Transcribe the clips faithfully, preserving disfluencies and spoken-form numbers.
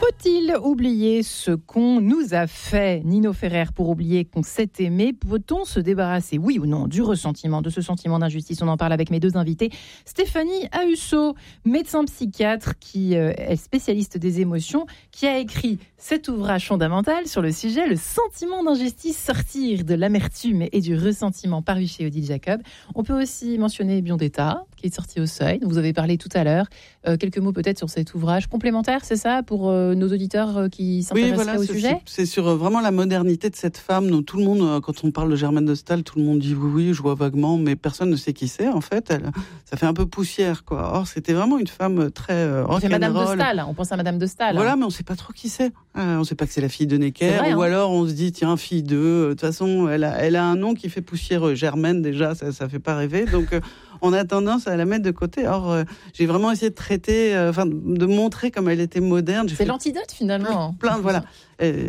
Faut-il oublier ce qu'on nous a fait, Nino Ferrer, pour oublier qu'on s'est aimé? Peut-on se débarrasser, oui ou non, du ressentiment, de ce sentiment d'injustice? On en parle avec mes deux invités. Stéphanie Ahussot, médecin psychiatre, qui euh, est spécialiste des émotions, qui a écrit cet ouvrage fondamental sur le sujet, Le sentiment d'injustice, sortir de l'amertume et du ressentiment, paru chez Odile Jacob. On peut aussi mentionner Biondetta, qui est sorti au Seuil, dont vous avez parlé tout à l'heure. Euh, quelques mots peut-être sur cet ouvrage complémentaire, c'est ça, pour euh, nos auditeurs euh, qui s'intéresseraient oui, voilà, au c'est, sujet? c'est, c'est sur euh, vraiment la modernité de cette femme dont tout le monde, euh, quand on parle de Germaine de Staël, tout le monde dit oui, oui, je vois vaguement, mais personne ne sait qui c'est. En fait, elle, ça fait un peu poussière, quoi. Or, c'était vraiment une femme très euh, rock'n'roll. C'est Madame de Staël, on pense à Madame de Staël. Voilà, mais on ne sait pas trop qui c'est. Euh, on ne sait pas que c'est la fille de Necker, vrai, ou hein. alors on se dit, tiens, fille de... De toute façon, elle a, elle a un nom qui fait poussière. Germaine, déjà, ça ne fait pas rêver. Donc, euh, on a tendance à la mettre de côté. Or, euh, j'ai vraiment essayé de traiter, enfin, euh, de montrer comme elle était moderne. J'ai c'est l'antidote, finalement. Plein, plein voilà. Et,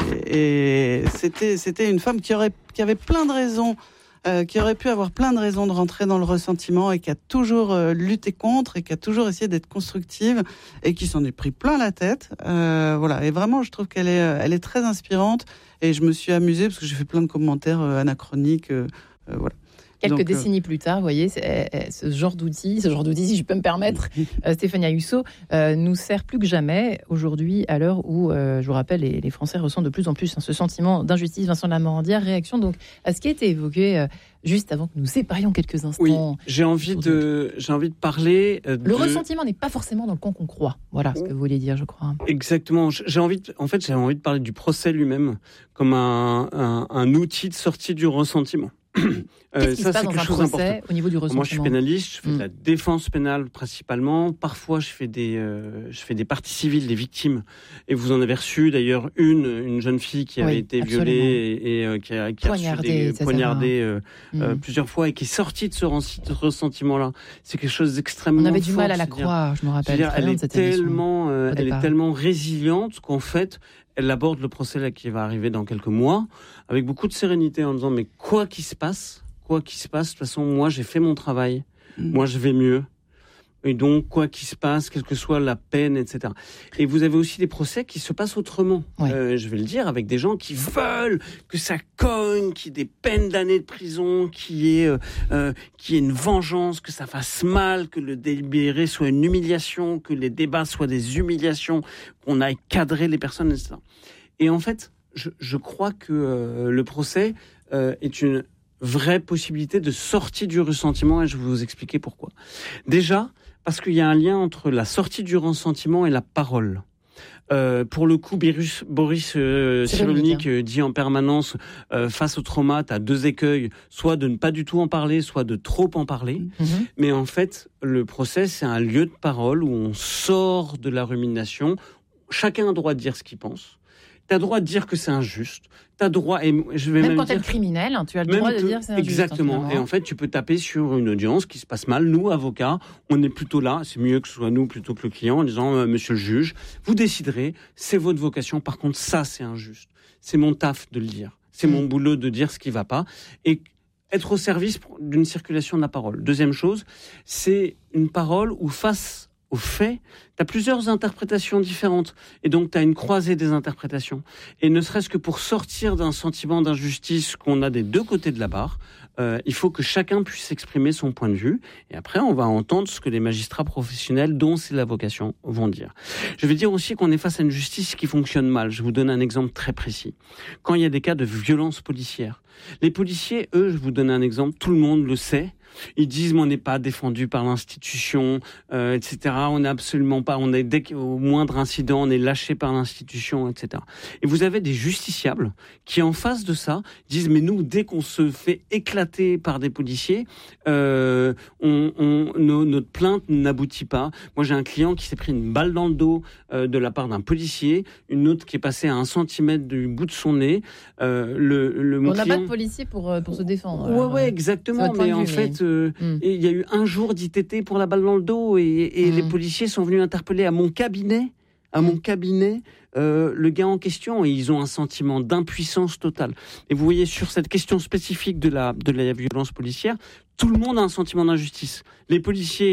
et c'était, c'était une femme qui, aurait, qui avait plein de raisons, euh, qui aurait pu avoir plein de raisons de rentrer dans le ressentiment et qui a toujours euh, lutté contre et qui a toujours essayé d'être constructive et qui s'en est pris plein la tête. Euh, voilà. Et vraiment, je trouve qu'elle est, elle est très inspirante et je me suis amusée parce que j'ai fait plein de commentaires euh, anachroniques. Euh, euh, voilà. Quelques Donc, décennies euh... plus tard, vous voyez, ce genre d'outil, ce genre d'outil, si je peux me permettre, euh, Stéphanie Ahussot, euh, nous sert plus que jamais aujourd'hui, à l'heure où, euh, je vous rappelle, les, les Français ressentent de plus en plus hein, ce sentiment d'injustice. Vincent Lamorandière, réaction donc à ce qui a été évoqué euh, juste avant que nous séparions quelques instants. Oui, j'ai envie de, j'ai envie de parler. Euh, Le de... ressentiment n'est pas forcément dans le camp qu'on croit. Voilà ce que vous vouliez dire, je crois. Exactement. J'ai envie, de, en fait, j'ai envie de parler du procès lui-même comme un, un, un outil de sortie du ressentiment. Qu'est-ce qui ça, se passe c'est dans quelque un chose procès d'important. au niveau du ressentiment? Moi, je suis pénaliste, je fais mmh. de la défense pénale principalement. Parfois, je fais des, euh, je fais des parties civiles des victimes. Et vous en avez reçu d'ailleurs une, une jeune fille qui avait oui, été absolument. violée et, et euh, qui a, qui a reçu des poignardés euh, mmh. euh, plusieurs fois et qui est sortie de ce ressentiment-là. C'est quelque chose d'extrêmement fort. On avait du mal à la croire, je me rappelle. Dire, elle, est cette tellement, euh, elle est tellement résiliente qu'en fait, elle aborde le procès là qui va arriver dans quelques mois avec beaucoup de sérénité en disant mais quoi qu'il se passe, quoi qu'il se passe, de toute façon moi j'ai fait mon travail, mmh. moi je vais mieux. Et donc, quoi qu'il se passe, quelle que soit la peine, et cetera. Et vous avez aussi des procès qui se passent autrement. Oui. Euh, je vais le dire, avec des gens qui veulent que ça cogne, qu'il y ait des peines d'années de prison, qu'il y ait, euh, euh, qu'il y ait une vengeance, que ça fasse mal, que le délibéré soit une humiliation, que les débats soient des humiliations, qu'on aille cadrer les personnes, et cetera. Et en fait, je, je crois que euh, le procès euh, est une vraie possibilité de sortie du ressentiment, et je vais vous expliquer pourquoi. Déjà, parce qu'il y a un lien entre la sortie du ressentiment et la parole. Euh, pour le coup, Boris, Boris euh, Cyrulnik euh, dit en permanence, euh, face au trauma, tu as deux écueils, soit de ne pas du tout en parler, soit de trop en parler. Mm-hmm. Mais en fait, le procès, c'est un lieu de parole où on sort de la rumination. Chacun a le droit de dire ce qu'il pense. Tu as le droit de dire que c'est injuste. T'as droit, et je vais même, même quand dire, tu es criminel, hein, tu as le droit de dire que c'est injuste. Exactement. Hein, et en fait, tu peux taper sur une audience qui se passe mal. Nous, avocats, on est plutôt là. C'est mieux que ce soit nous plutôt que le client en disant euh, Monsieur le juge, vous déciderez. C'est votre vocation. Par contre, ça, c'est injuste. C'est mon taf de le dire. C'est mmh. mon boulot de dire ce qui va pas. Et être au service d'une circulation de la parole. Deuxième chose, c'est une parole où face au fait, tu as plusieurs interprétations différentes. Et donc, tu as une croisée des interprétations. Et ne serait-ce que pour sortir d'un sentiment d'injustice qu'on a des deux côtés de la barre, euh, il faut que chacun puisse exprimer son point de vue. Et après, on va entendre ce que les magistrats professionnels, dont c'est la vocation, vont dire. Je vais dire aussi qu'on est face à une justice qui fonctionne mal. Je vous donne un exemple très précis. Quand il y a des cas de violence policière, les policiers, eux, je vous donne un exemple, tout le monde le sait, ils disent mais on n'est pas défendu par l'institution, euh, et cetera. On n'est absolument pas, on est dès qu'au moindre incident, on est lâché par l'institution, et cetera. Et vous avez des justiciables qui, en face de ça, disent mais nous, dès qu'on se fait éclater par des policiers, euh, on, on, nos, notre plainte n'aboutit pas. Moi, j'ai un client qui s'est pris une balle dans le dos euh, de la part d'un policier, une autre qui est passée à un centimètre du bout de son nez. Euh, le, le, mon on n'a client... pas de policier pour pour se défendre. Ouais, ouais, exactement. Mais en fait. Mais... Euh, mm. Et il y a eu un jour d'I T T pour la balle dans le dos et, et mm. les policiers sont venus interpeller à mon cabinet, à mm. mon cabinet, euh, le gars en question et ils ont un sentiment d'impuissance totale. Et vous voyez sur cette question spécifique de la de la violence policière, tout le monde a un sentiment d'injustice. Les policiers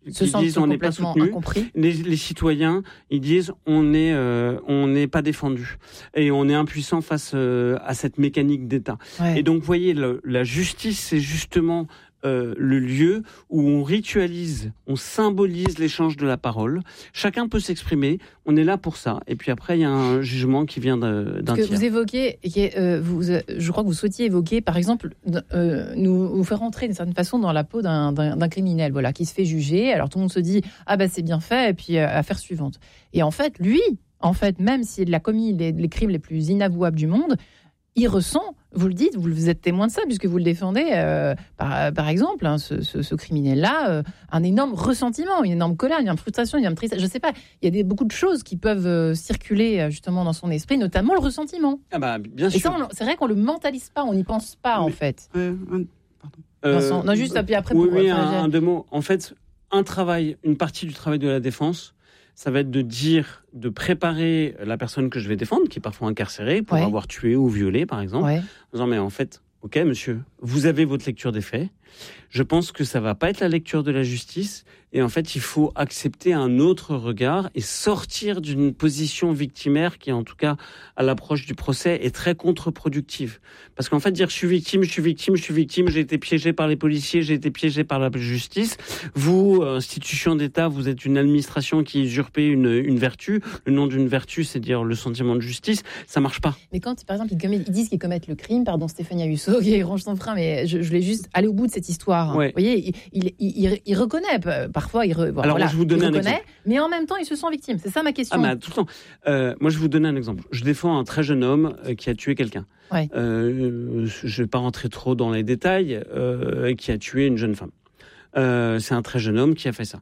se qui sentent disent on n'est pas complètement soutenu. incompris. Les, les citoyens, ils disent on est euh, on n'est pas défendu et on est impuissant face euh, à cette mécanique d'État. Ouais. Et donc, vous voyez, le, la justice, c'est justement euh, le lieu où on ritualise, on symbolise l'échange de la parole. Chacun peut s'exprimer. On est là pour ça. Et puis après, il y a un jugement qui vient de, d'un Parce que tiers. vous évoquez, euh, vous, je crois que vous souhaitiez évoquer, par exemple, euh, nous, nous faire rentrer d'une certaine façon dans la peau d'un, d'un, d'un criminel, voilà, qui se fait juger. Alors tout le monde se dit ah bah c'est bien fait, et puis euh, affaire suivante. Et en fait, lui, en fait, même s'il a commis les, les crimes les plus inavouables du monde, il ressent, vous le dites, vous êtes témoin de ça, puisque vous le défendez, euh, par, par exemple, hein, ce, ce, ce criminel-là, euh, un énorme ressentiment, une énorme colère, une énorme frustration, une énorme tristesse. Je ne sais pas, il y a des, beaucoup de choses qui peuvent euh, circuler euh, justement dans son esprit, notamment le ressentiment. Ah bah, bien sûr. Et ça, on, c'est vrai qu'on ne le mentalise pas, on n'y pense pas, Mais, en fait. Euh, un, euh, Vincent, non, juste puis après oui, pour... Oui, enfin, un, un deux mots. En fait, un travail, une partie du travail de la défense, ça va être de dire, de préparer la personne que je vais défendre, qui est parfois incarcérée pour ouais. avoir tué ou violé, par exemple, ouais. en disant, mais en fait, ok, monsieur, vous avez votre lecture des faits. Je pense que ça va pas être la lecture de la justice. Et en fait, il faut accepter un autre regard et sortir d'une position victimaire qui, en tout cas, à l'approche du procès, est très contre-productive. Parce qu'en fait, dire je suis victime, je suis victime, je suis victime, j'ai été piégé par les policiers, j'ai été piégé par la justice. Vous, institution d'État, vous êtes une administration qui usurpait une, une vertu. Le nom d'une vertu, c'est dire le sentiment de justice. Ça marche pas. Mais quand, par exemple, ils, commettent, ils disent qu'ils commettent le crime, pardon, Stéphanie Ayuso, qui range son frein, mais je, je voulais juste aller au bout de cette histoire. Ouais. Vous voyez, il, il, il, il reconnaît, parfois, il, re, bon, Alors, voilà, moi, je vous donne il un reconnaît, exemple. Mais en même temps, il se sent victime. C'est ça ma question. Ah, mais tout le temps. Euh, moi, je vais vous donner un exemple. Je défends un très jeune homme euh, qui a tué quelqu'un. Ouais. Euh, je ne vais pas rentrer trop dans les détails, euh, qui a tué une jeune femme. Euh, c'est un très jeune homme qui a fait ça.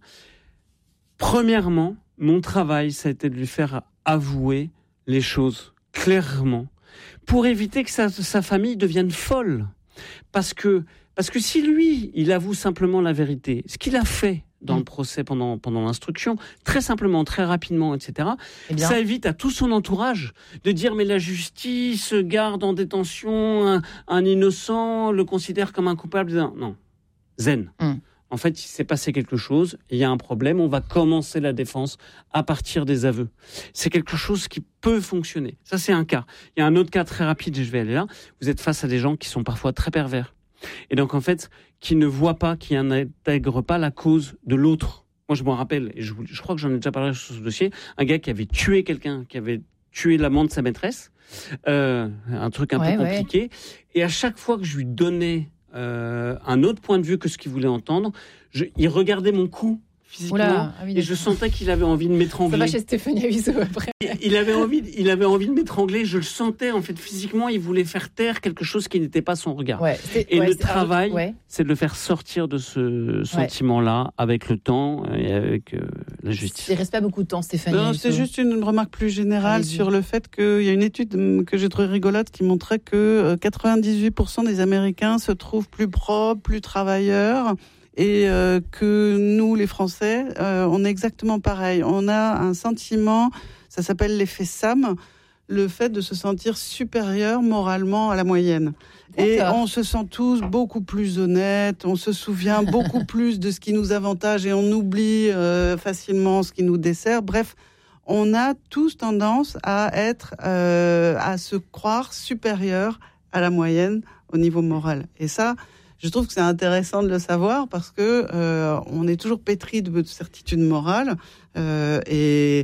Premièrement, mon travail, ça a été de lui faire avouer les choses clairement pour éviter que sa, sa famille devienne folle. Parce que, parce que si lui, il avoue simplement la vérité, ce qu'il a fait dans le procès pendant, pendant l'instruction, très simplement, très rapidement, et cetera, eh bien, ça évite à tout son entourage de dire « mais la justice garde en détention un, un innocent, le considère comme un coupable ». Non, zen. Mm. En fait, il s'est passé quelque chose, il y a un problème, on va commencer la défense à partir des aveux. C'est quelque chose qui peut fonctionner. Ça, c'est un cas. Il y a un autre cas très rapide, et je vais aller là. Vous êtes face à des gens qui sont parfois très pervers. Et donc, en fait, qui ne voient pas, qui n'intègrent pas la cause de l'autre. Moi, je m'en rappelle, et je, je crois que j'en ai déjà parlé sur ce dossier, un gars qui avait tué quelqu'un, qui avait tué l'amant de sa maîtresse, euh, un truc un ouais, peu compliqué. Ouais. Et à chaque fois que je lui donnais euh, un autre point de vue que ce qu'il voulait entendre, je, il regardait mon cou physiquement, Oula, ah oui, et je sentais qu'il avait envie de m'étrangler. Ça va chez Stéphanie Ayuso après. Il avait envie, il avait envie de m'étrangler. Je le sentais en fait physiquement. Il voulait faire taire quelque chose qui n'était pas son regard. Ouais, et ouais, le c'est, travail, ouais. c'est de le faire sortir de ce sentiment-là ouais. avec le temps et avec euh, la justice. Il ne reste pas beaucoup de temps, Stéphanie. Non, Ayuso. c'est juste une remarque plus générale Allez-y. sur le fait qu'il y a une étude que j'ai trouvée rigolote qui montrait que quatre-vingt-dix-huit pour cent des Américains se trouvent plus propres, plus travailleurs. Et euh, que nous, les Français, euh, on est exactement pareil. On a un sentiment, ça s'appelle l'effet Sam, le fait de se sentir supérieur moralement à la moyenne. D'accord. Et on se sent tous beaucoup plus honnêtes, on se souvient beaucoup plus de ce qui nous avantage et on oublie euh, facilement ce qui nous dessert. Bref, on a tous tendance à être, euh, à se croire supérieur à la moyenne au niveau moral. Et ça, je trouve que c'est intéressant de le savoir parce que euh, on est toujours pétri de, de certitude morale euh, et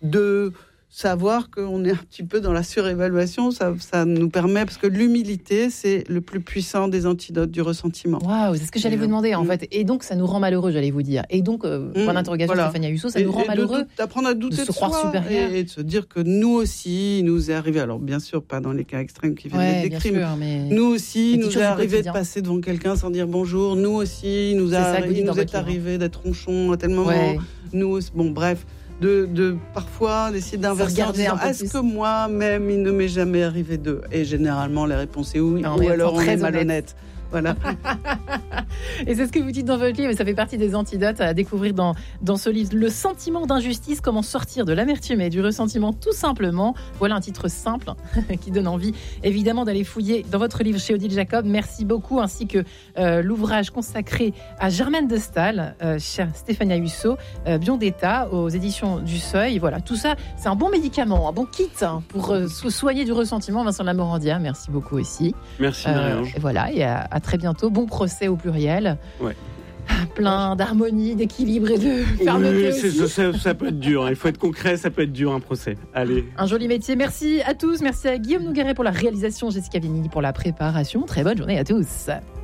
de savoir qu'on est un petit peu dans la surévaluation, ça, ça nous permet, parce que l'humilité, c'est le plus puissant des antidotes du ressentiment. Waouh, c'est ce que j'allais et vous demander, en mmh. fait. Et donc, ça nous rend malheureux, j'allais vous dire. Et donc, euh, point mmh, d'interrogation, voilà. Stéphanie Ayuso, ça et, nous rend et malheureux d'apprendre à douter de, de se soi croire supérieur. Et, et de se dire que nous aussi, il nous est arrivé, alors bien sûr, pas dans les cas extrêmes qui viennent ouais, d'être décrits, sûr, mais nous aussi, il nous est arrivé de passer devant quelqu'un sans dire bonjour. Nous aussi, il nous, a, il nous est arrivé d'être ronchon à tel moment. Ouais. Nous aussi, bon, bref. De, de parfois d'essayer d'inverser en disant est-ce que moi-même il ne m'est jamais arrivé d'eux, et généralement la réponse est oui, non, ou alors on est malhonnête. Voilà. Et c'est ce que vous dites dans votre livre, et ça fait partie des antidotes à découvrir dans, dans ce livre. Le sentiment d'injustice, comment sortir de l'amertume et du ressentiment tout simplement. Voilà un titre simple qui donne envie évidemment d'aller fouiller dans votre livre chez Odile Jacob. Merci beaucoup, ainsi que euh, l'ouvrage consacré à Germaine de Staël, euh, chère Stéphanie Husseau, euh, Bion d'État aux éditions du Seuil. Voilà, tout ça, c'est un bon médicament, un bon kit hein, pour euh, se soigner du ressentiment. Vincent de la Morandière, merci beaucoup aussi. Merci Euh, Marie-Ange. et voilà, et à, à très bientôt. Bon procès au pluriel. Ouais. Plein d'harmonie, d'équilibre et de fermeté Oui, c'est- aussi. ça, ça peut être dur. Il faut être concret, ça peut être dur un procès. Allez. Un joli métier. Merci à tous. Merci à Guillaume Nougueret pour la réalisation, Jessica Vinini pour la préparation. Très bonne journée à tous.